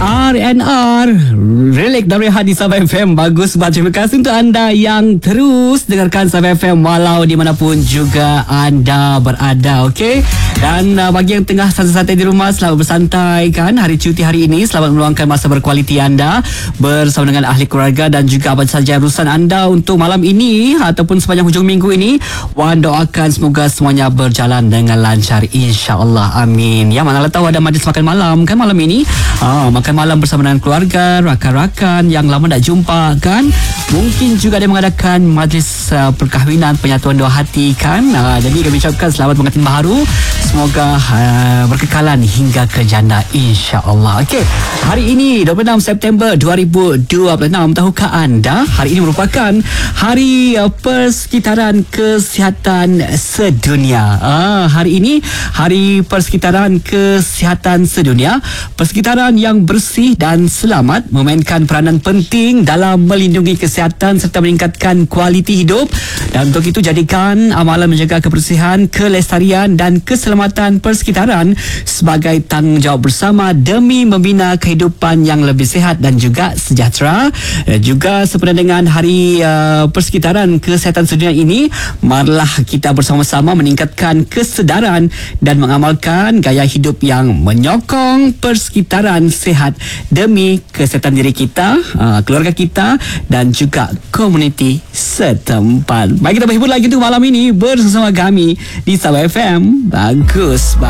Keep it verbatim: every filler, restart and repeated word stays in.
R and R Relek dan Rehat di Sabah F M. Bagus banget. Terima kasih untuk anda yang terus dengarkan Sabah F M walau dimanapun juga anda berada. Okey. Dan uh, bagi yang tengah santai-santai di rumah, selamat bersantai kan hari cuti hari ini. Selamat meluangkan masa berkualiti anda bersama dengan ahli keluarga dan juga apa saja urusan anda untuk malam ini ataupun sepanjang hujung minggu ini. Wan doakan semoga semuanya berjalan dengan lancar, insya-Allah. Amin. Ya, mana tahu ada majlis makan malam kan malam ini. Ah, makan malam bersama dengan keluarga, rakan-rakan yang lama tak jumpa kan. Mungkin juga ada mengadakan majlis uh, perkahwinan, penyatuan dua hati kan. Uh, jadi kami ucapkan selamat pengantin baharu. Semoga uh, berkekalan hingga ke janda, insya-Allah. Okey. Hari ini dua puluh enam September dua ribu dua puluh enam, tahukah anda hari ini merupakan hari uh, persekitaran kesihatan sedunia. Ah, hari ini hari persekitaran kesihatan sedunia. Persekitaran yang bersih dan selamat memainkan peranan penting dalam melindungi kesihatan serta meningkatkan kualiti hidup. Dan untuk itu jadikan amalan menjaga kebersihan, kelestarian dan keselamatan persekitaran sebagai tanggungjawab bersama demi membina kehidupan yang lebih sihat dan juga sejahtera. Juga sempena dengan hari uh, persekitaran kesihatan sedunia ini, marilah kita bersama-sama meningkatkan kesedaran dan mengamalkan gaya hidup yang menyokong persekitaran sihat demi kesihatan diri kita, uh, keluarga kita dan juga komuniti setempat. Baik, kita berhibur lagi untuk malam ini bersama kami di Sabah F M. Bagus.